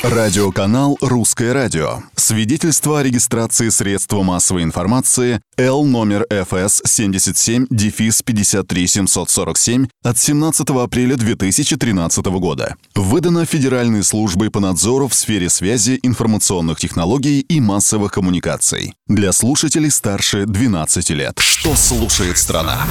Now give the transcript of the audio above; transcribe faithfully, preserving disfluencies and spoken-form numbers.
Радиоканал «Русское радио». Свидетельство о регистрации средства массовой информации Л номер эф эс семьдесят семь пятьдесят три семьсот сорок семь от семнадцатого апреля две тысячи тринадцатого года. Выдано Федеральной службой по надзору в сфере связи, информационных технологий и массовых коммуникаций. Для слушателей старше двенадцати лет. Что слушает страна?